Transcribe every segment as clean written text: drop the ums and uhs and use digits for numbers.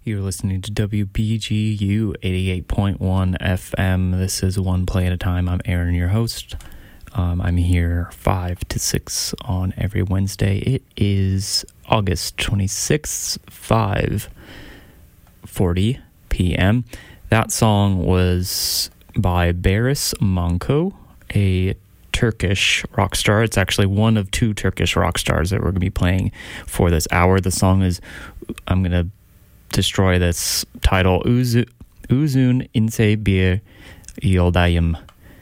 You're listening to WBGU 88.1 FM. This is One Play at a Time. I'm Aaron, your host. I'm here 5 to 6 on every Wednesday. It is August 26th, 5:40 p.m. That song was by Barış Manço, a Turkish rock star. It's actually one of two Turkish rock stars that we're going to be playing for this hour. The song is, I'm going to destroy this title, Uzun ince bir yoldayım.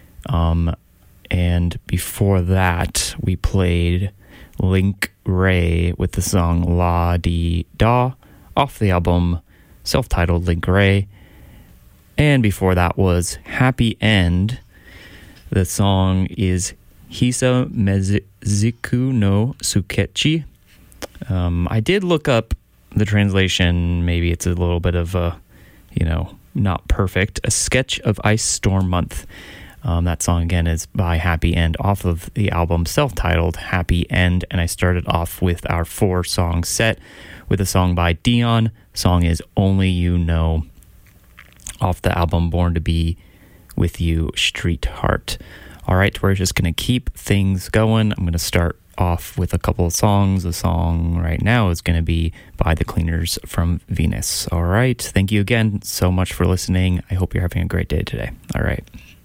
And before that, we played Link Wray with the song La Di Da off the album self-titled Link Wray. And before that was Happy End. The song is Hisa Meziku no Sukechi. I did look up the translation. Maybe it's a little bit of a, not perfect. A Sketch of Ice Storm Month. That song, again, is by Happy End off of the album self-titled Happy End. And I started off with our 4-song set with a song by Dion. Song is Only You Know off the album Born to Be With You, Street Heart. All right, we're just going to keep things going. I'm going to start off with a couple of songs. The song right now is going to be by The Cleaners from Venus. All right, thank you again so much for listening. I hope you're having a great day today. All right.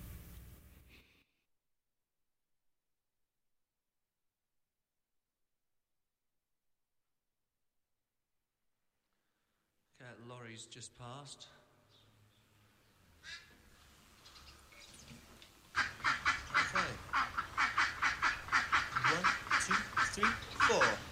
Laurie's just passed. Okay. 1, 2, 3, 4.